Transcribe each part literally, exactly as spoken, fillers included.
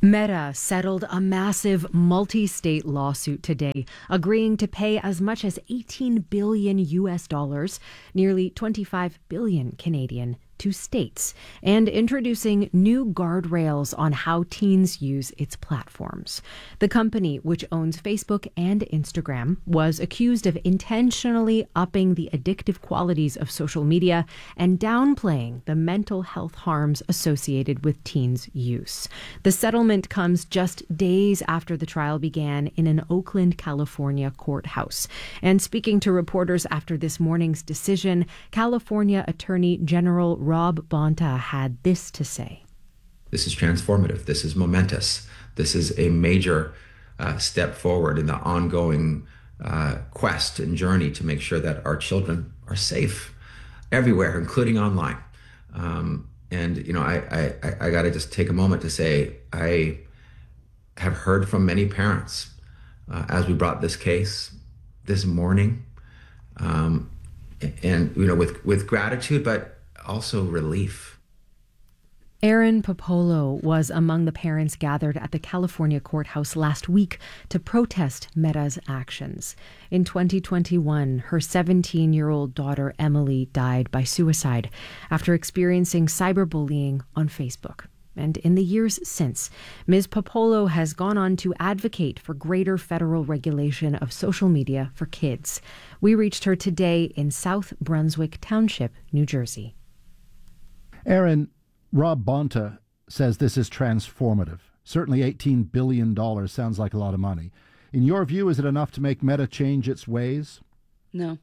Meta settled a massive multi-state lawsuit today, agreeing to pay as much as eighteen billion U S dollars, nearly twenty-five billion Canadian, to states, and introducing new guardrails on how teens use its platforms. The company, which owns Facebook and Instagram, was accused of intentionally upping the addictive qualities of social media and downplaying the mental health harms associated with teens' use. The settlement comes just days after the trial began in an Oakland, California courthouse. And speaking to reporters after this morning's decision, California Attorney General Rob Bonta had this to say. This is transformative. This is momentous. This is a major uh, step forward in the ongoing uh, quest and journey to make sure that our children are safe everywhere, including online. Um, and, you know, I, I, I got to just take a moment to say I have heard from many parents uh, as we brought this case this morning, um, and, you know, with, with gratitude, but also relief. Aaron Popolo was among the parents gathered at the California courthouse last week to protest Meta's actions. In twenty twenty-one, her seventeen-year-old daughter Emily died by suicide after experiencing cyberbullying on Facebook. And in the years since, Miz Popolo has gone on to advocate for greater federal regulation of social media for kids. We reached her today in South Brunswick Township, New Jersey. Aaron, Rob Bonta says this is transformative. Certainly eighteen billion dollars sounds like a lot of money. In your view, is it enough to make Meta change its ways? No.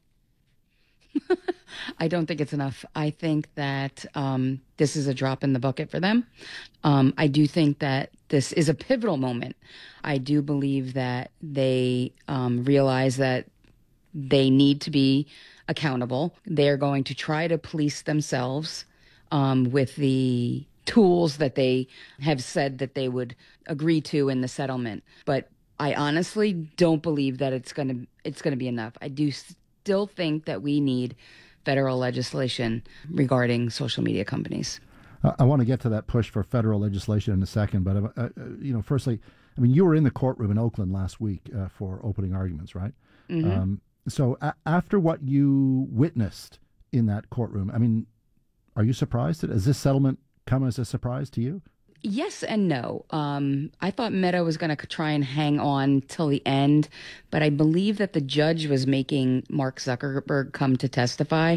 I don't think it's enough. I think that um, this is a drop in the bucket for them. Um, I do think that this is a pivotal moment. I do believe that they um, realize that they need to be accountable. They're going to try to police themselves Um, with the tools that they have said that they would agree to in the settlement. But I honestly don't believe that it's going to it's going to be enough. I do still think that we need federal legislation regarding social media companies. Uh, I want to get to that push for federal legislation in a second, but uh, uh, you know, firstly, I mean, you were in the courtroom in Oakland last week uh, for opening arguments, right? Mm-hmm. Um, so a- after what you witnessed in that courtroom, I mean, are you surprised? Has this settlement come as a surprise to you? Yes and no. Um, I thought Meta was going to try and hang on till the end, but I believe that the judge was making Mark Zuckerberg come to testify,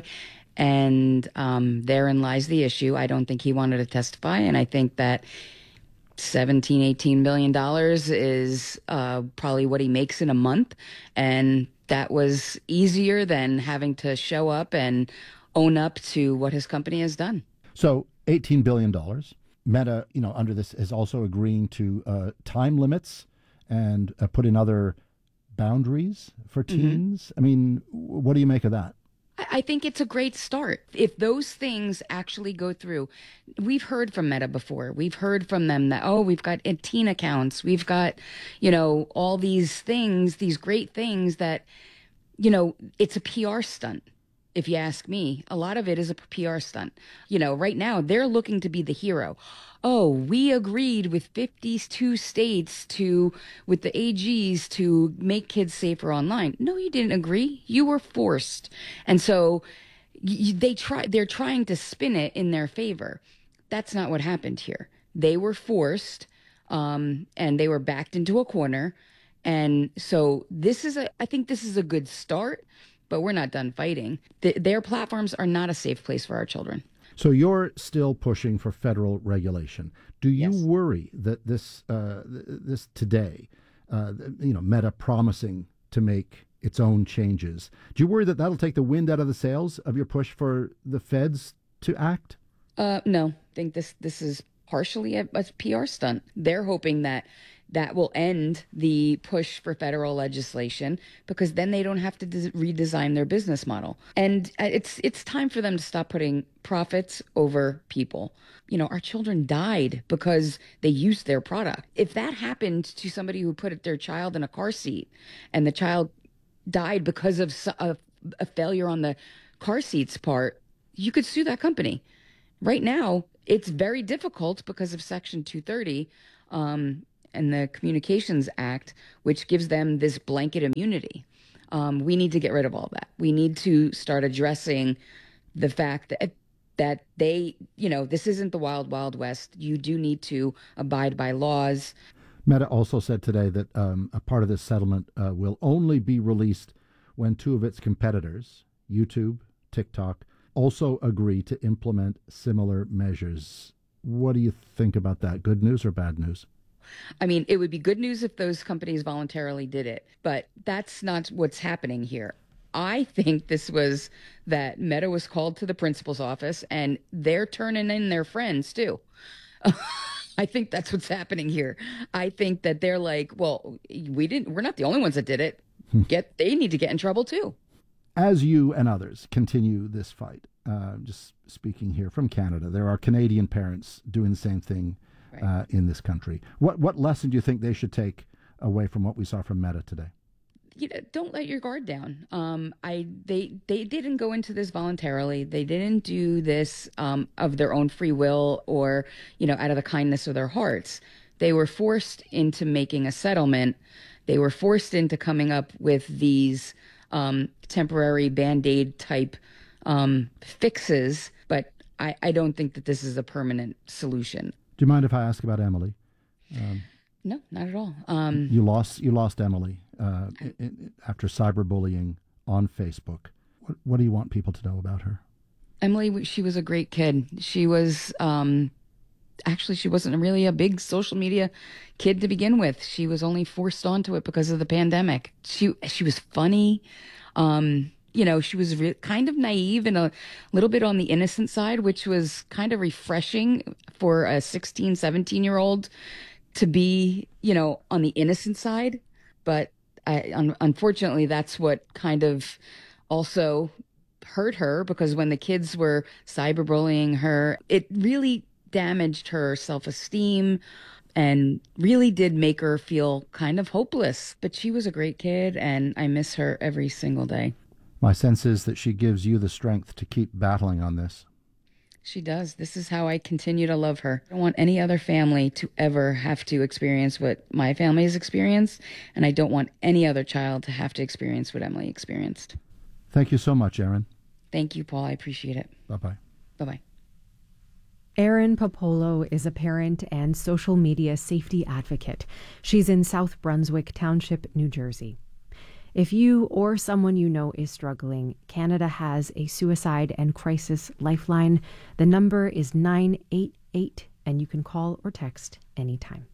and um, therein lies the issue. I don't think he wanted to testify, and I think that seventeen, eighteen billion dollars is uh, probably what he makes in a month, and that was easier than having to show up and own up to what his company has done. So eighteen billion dollars. Meta, you know, under this is also agreeing to uh, time limits and uh, put in other boundaries for teens. Mm-hmm. I mean, what do you make of that? I think it's a great start. If those things actually go through, we've heard from Meta before. We've heard from them that, oh, we've got teen accounts. We've got, you know, all these things, these great things that, you know, it's a P R stunt. If you ask me, a lot of it is a P R stunt. You know, right now they're looking to be the hero. Oh, we agreed with fifty-two states to, with the A Gs to make kids safer online. No, you didn't agree. You were forced. And so y- they try, they're trying to spin it in their favor. That's not what happened here. They were forced, um, and they were backed into a corner. And so this is a, I think this is a good start. But we're not done fighting. Th- their platforms are not a safe place for our children. So you're still pushing for federal regulation. Do you Yes. worry that this uh, this today, uh, you know, Meta promising to make its own changes, do you worry that that'll take the wind out of the sails of your push for the feds to act? Uh, no, I think this this is partially a, a P R stunt. They're hoping that that will end the push for federal legislation, because then they don't have to des- redesign their business model. And it's it's time for them to stop putting profits over people. You know, our children died because they used their product. If that happened to somebody who put their child in a car seat and the child died because of a, a failure on the car seat's part, you could sue that company. Right now, it's very difficult because of Section two thirty um, and the Communications Act, which gives them this blanket immunity. Um, we need to get rid of all that. We need to start addressing the fact that that they, you know, this isn't the wild, wild west. You do need to abide by laws. Meta also said today that um, a part of this settlement uh, will only be released when two of its competitors, YouTube, TikTok, also agree to implement similar measures. What do you think about that? Good news or bad news? I mean, it would be good news if those companies voluntarily did it, but that's not what's happening here. I think this was that Meta was called to the principal's office and they're turning in their friends too. I think that's what's happening here. I think that they're like, well, we didn't, we're not the only ones that did it. Get, they need to get in trouble too. As you and others continue this fight, uh, just speaking here from Canada, there are Canadian parents doing the same thing uh, right. in this country. What what lesson do you think they should take away from what we saw from Meta today? You know, don't let your guard down. Um, I they they didn't go into this voluntarily. They didn't do this um, of their own free will or, you know, out of the kindness of their hearts. They were forced into making a settlement. They were forced into coming up with these um, temporary Band-Aid type um, fixes. But I, I don't think that this is a permanent solution. Do you mind if I ask about Emily? Um, no, not at all. Um, you lost you lost Emily uh, I, in, after cyberbullying on Facebook. What, what do you want people to know about her? Emily, she was a great kid. She was um, actually she wasn't really a big social media kid to begin with. She was only forced onto it because of the pandemic. She she was funny. Um, you know, she was re- kind of naive and a little bit on the innocent side, which was kind of refreshing for a sixteen, seventeen year old to be, you know, on the innocent side. But I, un- unfortunately, that's what kind of also hurt her, because when the kids were cyberbullying her, it really damaged her self-esteem and really did make her feel kind of hopeless. But she was a great kid, and I miss her every single day. My sense is that she gives you the strength to keep battling on this. She does. This is how I continue to love her. I don't want any other family to ever have to experience what my family has experienced, and I don't want any other child to have to experience what Emily experienced. Thank you so much, Erin. Thank you, Paul. I appreciate it. Bye-bye. Bye-bye. Erin Popolo is a parent and social media safety advocate. She's in South Brunswick Township, New Jersey. If you or someone you know is struggling, Canada has a suicide and crisis lifeline. The number is nine eight eight, and you can call or text anytime.